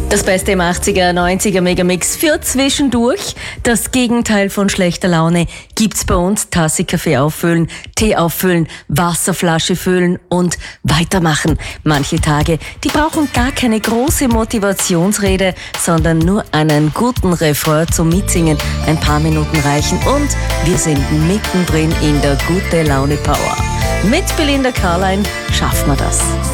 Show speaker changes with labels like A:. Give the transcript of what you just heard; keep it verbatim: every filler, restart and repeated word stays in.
A: Das Beste im achtziger, neunziger Megamix für zwischendurch. Das Gegenteil von schlechter Laune gibt's bei uns. Tasse Kaffee auffüllen, Tee auffüllen, Wasserflasche füllen und weitermachen. Manche Tage, die brauchen gar keine große Motivationsrede, sondern nur einen guten Refrain zum Mitsingen. Ein paar Minuten reichen und wir sind mittendrin in der Gute Laune Power. Mit Belinda Carlin schaffen wir das.